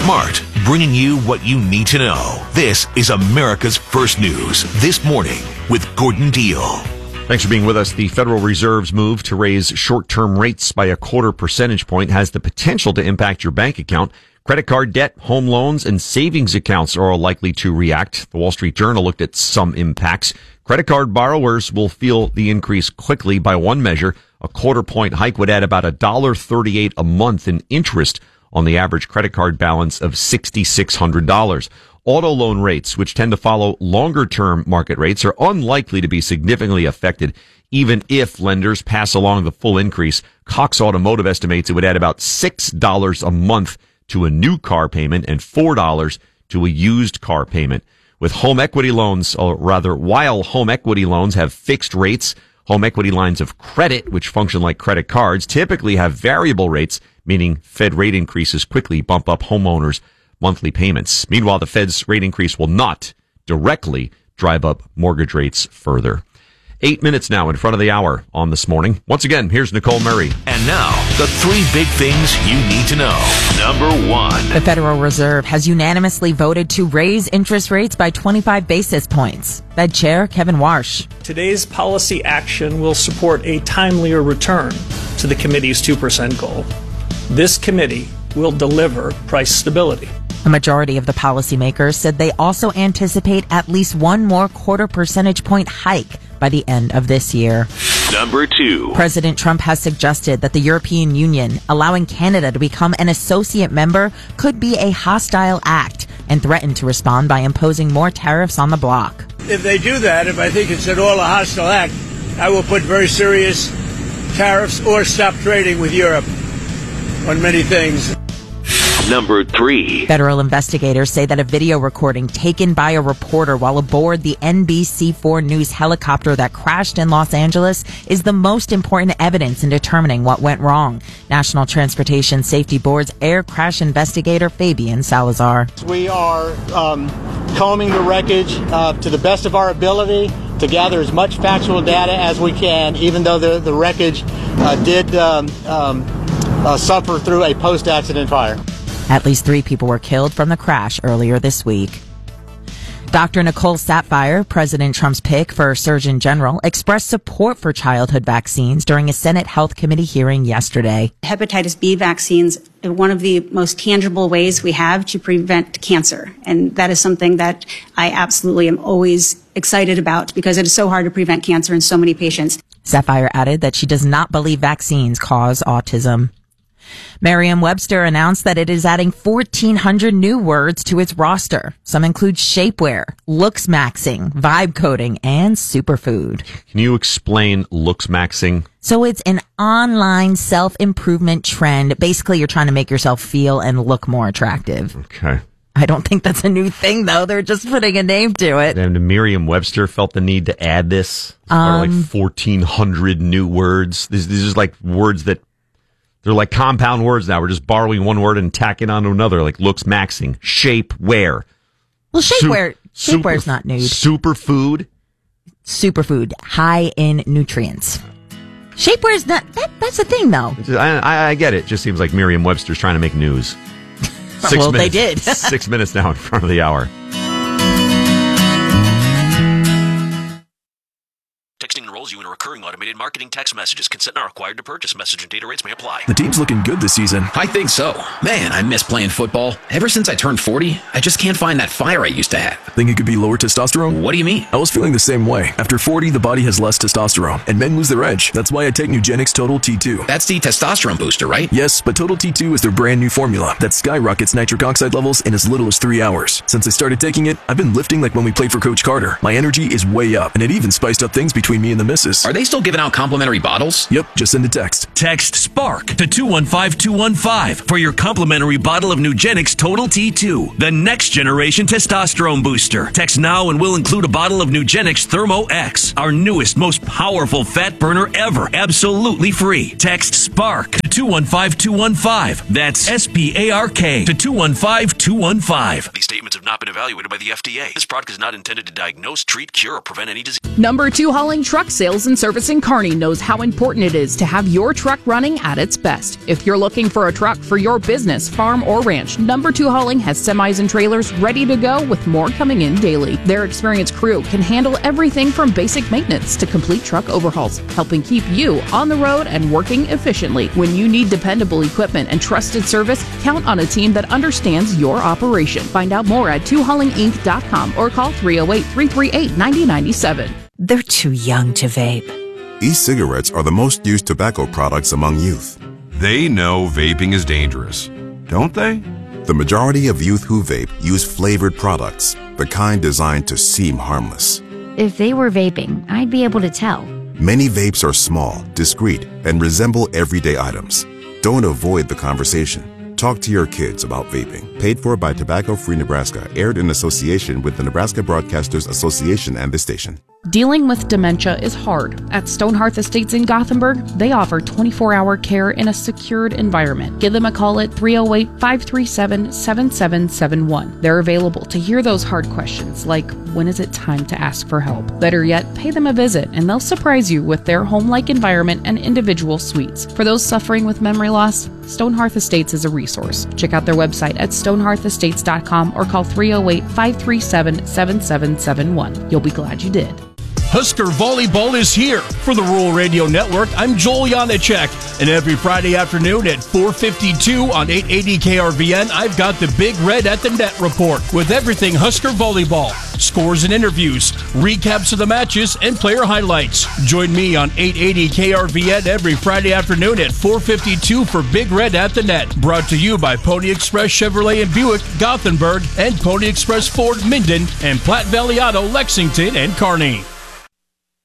smart, bringing you what you need to know. This is America's First News This Morning with Gordon Deal. Thanks for being with us. The Federal Reserve's move to raise short-term rates by 0.25 percentage point has the potential to impact your bank account. Credit card debt, home loans, and savings accounts are all likely to react. The Wall Street Journal looked at some impacts. Credit card borrowers will feel the increase quickly. By one measure, a 0.25 point hike would add about $1.38 a month in interest on the average credit card balance of $6,600. Auto loan rates, which tend to follow longer-term market rates, are unlikely to be significantly affected, even if lenders pass along the full increase. Cox Automotive estimates it would add about $6 a month to a new car payment and $4 to a used car payment. With home equity loans, or rather, while home equity loans have fixed rates, home equity lines of credit, which function like credit cards, typically have variable rates, meaning Fed rate increases quickly bump up homeowners' monthly payments. Meanwhile, the Fed's rate increase will not directly drive up mortgage rates further. 8 minutes now in front of the hour on This Morning. Once again, here's Nicole Murray. And now, the three big things you need to know. Number one. The Federal Reserve has unanimously voted to raise interest rates by 25 basis points. Fed Chair Kevin Warsh. Today's policy action will support a timelier return to the committee's 2% goal. This committee will deliver price stability. A majority of the policymakers said they also anticipate at least one more 0.25 percentage point hike by the end of this year. Number two. President Trump has suggested that the European Union allowing Canada to become an associate member could be a hostile act and threatened to respond by imposing more tariffs on the bloc. If they do that, if I think it's at all a hostile act, I will put very serious tariffs or stop trading with Europe on many things. Number three. Federal investigators say that a video recording taken by a reporter while aboard the NBC4 News helicopter that crashed in Los Angeles is the most important evidence in determining what went wrong. National Transportation Safety Board's air crash investigator Fabian Salazar. We are combing the wreckage to the best of our ability to gather as much factual data as we can, even though the wreckage did suffer through a post-accident fire. At least 3 people were killed from the crash earlier this week. Dr. Nicole Saphier, President Trump's pick for Surgeon General, expressed support for childhood vaccines during a Senate Health Committee hearing yesterday. Hepatitis B vaccines are one of the most tangible ways we have to prevent cancer. And that is something that I absolutely am always excited about because it is so hard to prevent cancer in so many patients. Saphier added that she does not believe vaccines cause autism. Merriam-Webster announced that it is adding 1,400 new words to its roster. Some include shapewear, looks maxing, vibe coding, and superfood. Can you explain looks maxing? So it's an online self-improvement trend. Basically, you're trying to make yourself feel and look more attractive. Okay. I don't think that's a new thing, though. They're just putting a name to it. And Merriam-Webster felt the need to add this. Like 1,400 new words. These are like words that they're like compound words now. We're just borrowing one word and tacking onto another, like looks maxing, shape wear. Well, shapewear is not nude. Superfood. Superfood, high in nutrients. Shapewear is not, that's a thing, though. I get it. Just seems like Merriam-Webster's trying to make news. 6 well, minutes, they did. 6 minutes now in front of the hour. Texting enrolls you in a recurring automated marketing text messages. Consent not required to purchase. Message and data rates may apply. The team's looking good this season. I think so. Man, I miss playing football. Ever since I turned 40, I just can't find that fire I used to have. Think it could be lower testosterone? What do you mean? I was feeling the same way. After 40, the body has less testosterone, and men lose their edge. That's why I take Nugenix Total T2. That's the testosterone booster, right? Yes, but Total T2 is their brand new formula that skyrockets nitric oxide levels in as little as 3 hours. Since I started taking it, I've been lifting like when we played for Coach Carter. My energy is way up, and it even spiced up things between me and the missus. Are they still giving out complimentary bottles? Yep, just send a text. Text SPARK to 215-215 for your complimentary bottle of Nugenix Total T2, the next generation testosterone booster. Text now and we'll include a bottle of Nugenix Thermo X, our newest, most powerful fat burner ever, absolutely free. Text SPARK to 215-215. That's SPARK to 215-215. These statements have not been evaluated by the FDA. This product is not intended to diagnose, treat, cure, or prevent any disease. Number 2 hauling truck sales and Service in Kearney knows how important it is to have your truck running at its best. If you're looking for a truck for your business, farm, or ranch, Number 2 Hauling has semis and trailers ready to go with more coming in daily. Their experienced crew can handle everything from basic maintenance to complete truck overhauls, helping keep you on the road and working efficiently. When you need dependable equipment and trusted service, count on a team that understands your operation. Find out more at 2haulinginc.com or call 308-338-9097. They're too young to vape. E-cigarettes are the most used tobacco products among youth. They know vaping is dangerous, don't they? The majority of youth who vape use flavored products, the kind designed to seem harmless. If they were vaping, I'd be able to tell. Many vapes are small, discreet, and resemble everyday items. Don't avoid the conversation. Talk to your kids about vaping. Paid for by Tobacco Free Nebraska. Aired in association with the Nebraska Broadcasters Association and this station. Dealing with dementia is hard. At Stonehearth Estates in Gothenburg, they offer 24-hour care in a secured environment. Give them a call at 308-537-7771. They're available to hear those hard questions like, when is it time to ask for help? Better yet, pay them a visit and they'll surprise you with their home-like environment and individual suites. For those suffering with memory loss, Stonehearth Estates is a resource. Check out their website at stonehearthestates.com or call 308-537-7771. You'll be glad you did. Husker Volleyball is here. For the Rural Radio Network, I'm Joel Janacek. And every Friday afternoon at 4:52 on 880 KRVN, I've got the Big Red at the Net report with everything Husker Volleyball. Scores and interviews, recaps of the matches, and player highlights. Join me on 880 KRVN every Friday afternoon at 4:52 for Big Red at the Net. Brought to you by Pony Express Chevrolet and Buick, Gothenburg, and Pony Express Ford, Minden, and Platte Valley Auto, Lexington and Kearney.